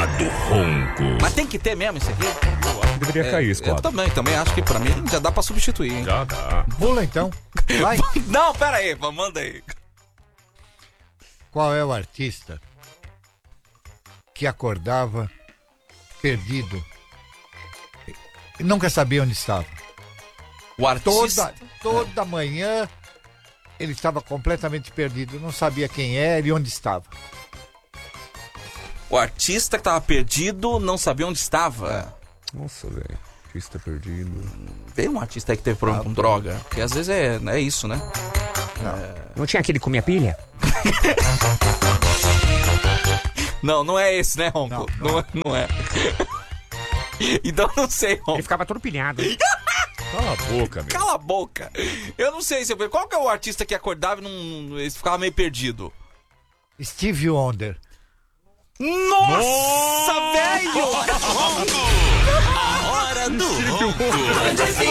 do Ronco. Mas tem que ter mesmo isso aqui? Eu acho que deveria cair esse Eu quadro. também acho que pra mim já dá pra substituir, hein? Já dá. Pula então. Vai. Não, pera aí, manda aí. Qual é o artista que acordava perdido e nunca sabia onde estava? O artista... Toda manhã ele estava completamente perdido, não sabia quem era e onde estava. O artista que tava perdido não sabia onde estava. Nossa, velho. Artista perdido. Tem um artista aí que teve problema com droga. Porque às vezes é isso, né? Não tinha aquele com minha pilha? Não é esse, né, Ronco? Não é. Então não sei, Ele Ronco. ficava todo pilhado. Cala a boca, meu. Cala a boca. Eu não sei, qual que é o artista que acordava e ele ficava meio perdido? Stevie Wonder. Nossa, velho! A hora do Ronco.